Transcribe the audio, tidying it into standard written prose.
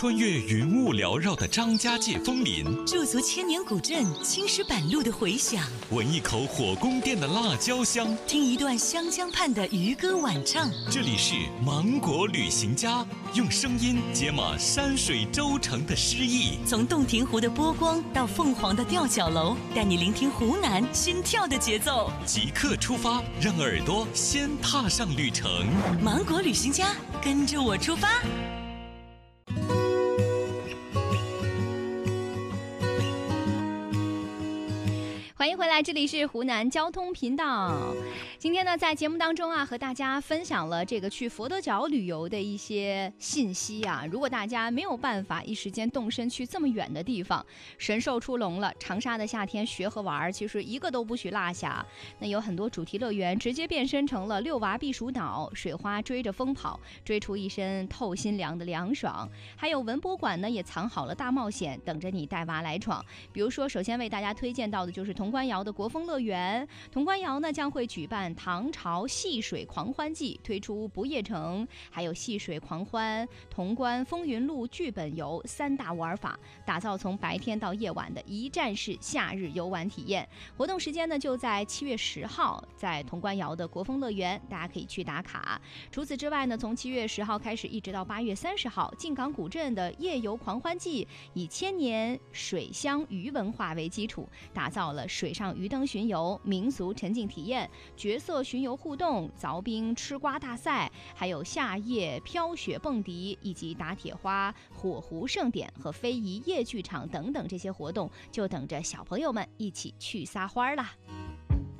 穿越云雾缭绕的张家界枫林， 驻足千年古镇青石板路的回响， 闻一口火宫殿的辣椒香， 听一段湘江畔的渔歌晚唱。 这里是芒果旅行家，用声音解码山水州城的诗意。 从洞庭湖的波光到凤凰的吊脚楼，带你聆听湖南心跳的节奏。 即刻出发，让耳朵先踏上旅程。 芒果旅行家，跟着我出发。 欢迎回来，这里是湖南交通频道。今天呢，在节目当中啊，和大家分享了这个去佛得角旅游的一些信息啊。如果大家没有办法一时间动身去这么远的地方，神兽出笼了，长沙的夏天学和玩其实一个都不许落下。那有很多主题乐园直接变身成了遛娃避暑岛，水花追着风跑，追出一身透心凉的凉爽。还有文博馆呢，也藏好了大冒险，等着你带娃来闯。比如说，首先为大家推荐到的就是潼关窑的国风乐园。潼关窑呢将会举办唐朝戏水狂欢季，推出不夜城，还有戏水狂欢、潼关风云录剧本游三大玩法，打造从白天到夜晚的一站式夏日游玩体验。活动时间呢就在7月10号，在潼关窑的国风乐园，大家可以去打卡。除此之外呢，从7月10号开始一直到8月30号，靖港古镇的夜游狂欢季以千年水乡渔文化为基础，打造了水上鱼灯巡游、民俗沉浸体验、角色巡游互动、凿冰吃瓜大赛，还有夏夜飘雪蹦迪，以及打铁花、火狐盛典和非遗夜剧场等等这些活动，就等着小朋友们一起去撒欢啦。